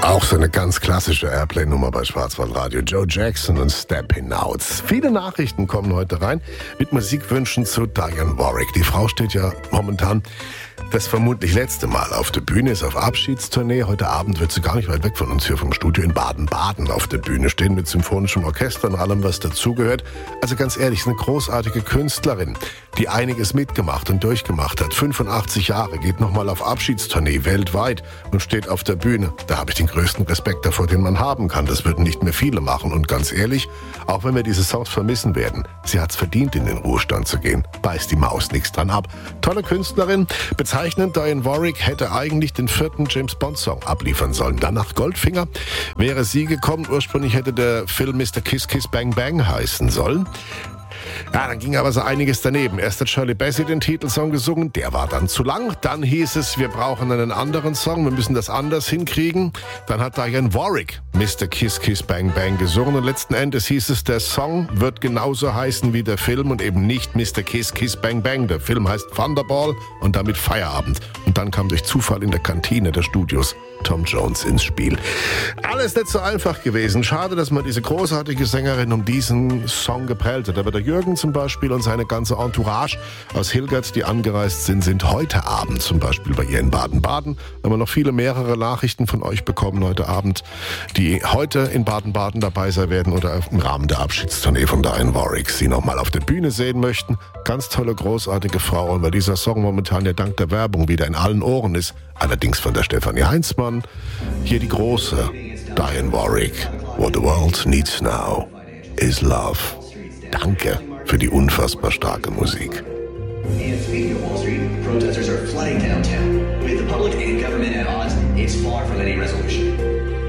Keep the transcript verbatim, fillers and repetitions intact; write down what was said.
Auch so eine ganz klassische Airplay-Nummer bei Schwarzwaldradio. Joe Jackson und Steppin' Out. Viele Nachrichten kommen heute rein mit Musikwünschen zu Dionne Warwick. Die Frau steht ja momentan das vermutlich letzte Mal auf der Bühne, ist auf Abschiedstournee. Heute Abend wird sie gar nicht weit weg von uns hier vom Studio in Baden-Baden auf der Bühne stehen mit symphonischem Orchester und allem, was dazugehört. Also ganz ehrlich, ist eine großartige Künstlerin, die einiges mitgemacht und durchgemacht hat. fünfundachtzig Jahre, geht nochmal auf Abschiedstournee weltweit und steht auf der Bühne. Da habe ich den größten Respekt davor, den man haben kann. Das würden nicht mehr viele machen. Und ganz ehrlich, auch wenn wir diese Songs vermissen werden, sie hat's verdient, in den Ruhestand zu gehen. Beißt die Maus nichts dran ab. Tolle Künstlerin. Bezeichnend, Dionne Warwick hätte eigentlich den vierten James-Bond-Song abliefern sollen. Danach Goldfinger wäre sie gekommen. Ursprünglich hätte der Film Mister Kiss Kiss Bang Bang heißen sollen. Ja, dann ging aber so einiges daneben. Erst hat Shirley Bassey den Titelsong gesungen, der war dann zu lang. Dann hieß es, wir brauchen einen anderen Song, wir müssen das anders hinkriegen. Dann hat Dionne Warwick Mister Kiss Kiss Bang Bang gesungen und letzten Endes hieß es, der Song wird genauso heißen wie der Film und eben nicht Mister Kiss Kiss Bang Bang. Der Film heißt Thunderball und damit Feierabend. Und dann kam durch Zufall in der Kantine der Studios Tom Jones ins Spiel. Alles nicht so einfach gewesen. Schade, dass man diese großartige Sängerin um diesen Song geprellt hat. Aber der Jürgen zum Beispiel und seine ganze Entourage aus Hilgert, die angereist sind, sind heute Abend zum Beispiel bei ihr in Baden-Baden. Wir haben noch viele mehrere Nachrichten von euch bekommen heute Abend, die heute in Baden-Baden dabei sein werden oder im Rahmen der Abschiedstournee von Dionne Warwick sie nochmal auf der Bühne sehen möchten. Ganz tolle, großartige Frau. Und weil dieser Song momentan ja dank der Werbung wieder in allen Ohren ist, allerdings von der Stefanie Heinzmann, hier die große Dionne Warwick. What the world needs now is love. Danke für die unfassbar starke Musik. And speaking of Wall Street, protesters are flooding downtown. With the public and government at odds, it's far from any resolution.